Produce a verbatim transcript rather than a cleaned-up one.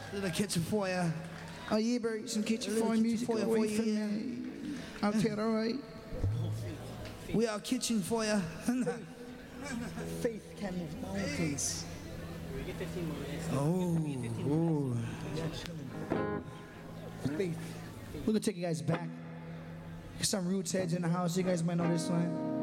Little kitchen for ya. Oh yeah, bro, some kitchen Little fire kitchen music for ya, away for from ya. me. Okay, alright. We are kitchen for ya. Faith can move mountains. We get fifteen more minutes. Oh, oh. Faith. We're gonna take you guys back. Some roots heads in the house. You guys might know this one.